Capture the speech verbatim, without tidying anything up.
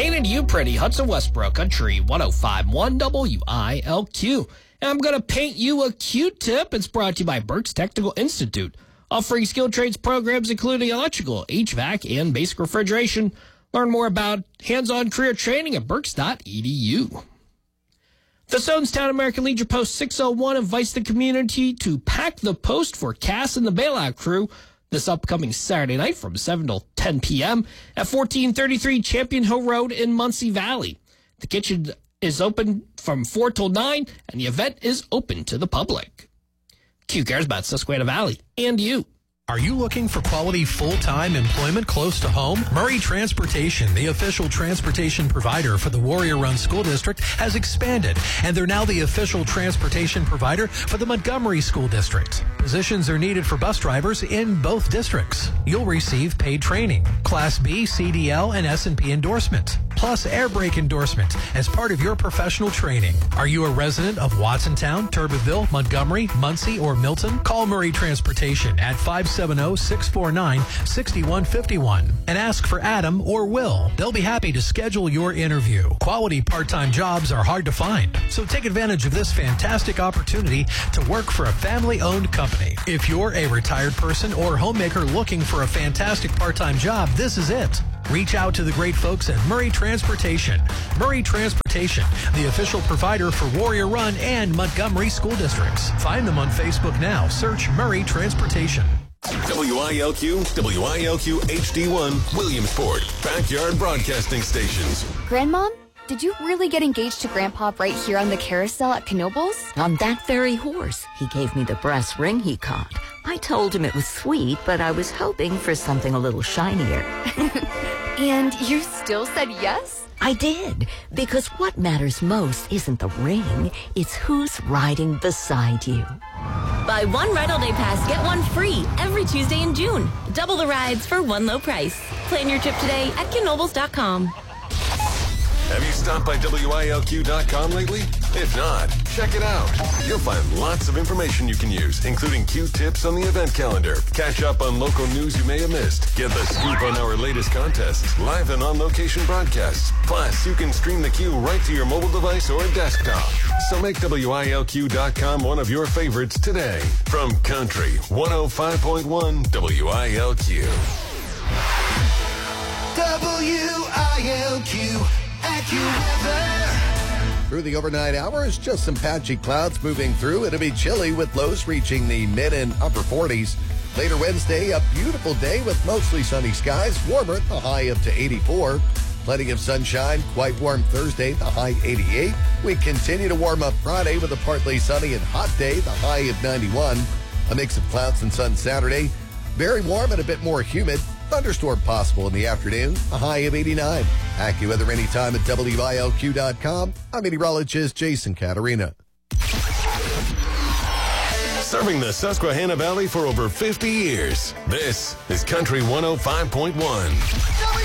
Painted You Pretty, Hudson Westbrook, Country one oh five point one W I L Q. And I'm going to paint you a Q-tip. It's brought to you by Burke's Technical Institute, offering skilled trades programs including electrical, H V A C, and basic refrigeration. Learn more about hands-on career training at burks dot e d u. The Stonestown American Legion Post six oh one invites the community to pack the post for Cass and the Bailout Crew this upcoming Saturday night from seven till ten p.m. at fourteen thirty-three Champion Hill Road in Muncie Valley. The kitchen is open from four till nine, and the event is open to the public. Q cares about Susquehanna Valley and you. Are you looking for quality full-time employment close to home? Murray Transportation, the official transportation provider for the Warrior Run School District, has expanded, and they're now the official transportation provider for the Montgomery School District. Positions are needed for bus drivers in both districts. You'll receive paid training, Class B, C D L, and S and P endorsement, plus air brake endorsement as part of your professional training. Are you a resident of Watsontown, Turbeville, Montgomery, Muncie, or Milton? Call Murray Transportation at five seven zero, six four nine, six one five one and ask for Adam or Will. They'll be happy to schedule your interview. Quality part-time jobs are hard to find, so take advantage of this fantastic opportunity to work for a family-owned company. If you're a retired person or homemaker looking for a fantastic part-time job, this is it. Reach out to the great folks at Murray Transportation. Murray Transportation, the official provider for Warrior Run and Montgomery school districts. Find them on Facebook now. Search Murray Transportation. W I L Q, W I L Q H D one, Williamsport, backyard broadcasting stations. Grandmom, did you really get engaged to Grandpa right here on the carousel at Knoebels? On that very horse. He gave me the brass ring he caught. I told him it was sweet, but I was hoping for something a little shinier. And you still said yes? I did, because what matters most isn't the ring, it's who's riding beside you. Buy one Ride All Day Pass, get one free every Tuesday in June. Double the rides for one low price. Plan your trip today at knoebels dot com. Have you stopped by W I L Q dot com lately? If not, check it out. You'll find lots of information you can use, including Q tips on the event calendar. Catch up on local news you may have missed. Get the scoop on our latest contests, live and on-location broadcasts. Plus, you can stream the Q right to your mobile device or desktop. So make W I L Q dot com one of your favorites today. From Country one oh five point one W I L Q. W I L Q. AccuWeather. Through the overnight hours, just some patchy clouds moving through. It'll be chilly with lows reaching the mid and upper forties. Later Wednesday, a beautiful day with mostly sunny skies. Warmer, the high up to eighty-four. Plenty of sunshine. Quite warm Thursday, the high eighty-eight. We continue to warm up Friday with a partly sunny and hot day, the high of ninety-one. A mix of clouds and sun Saturday. Very warm and a bit more humid. Thunderstorm possible in the afternoon, a high of eighty-nine. AccuWeather anytime at W I L Q dot com. I'm meteorologist Jason Caterina. Serving the Susquehanna Valley for over fifty years. This is Country one oh five point one.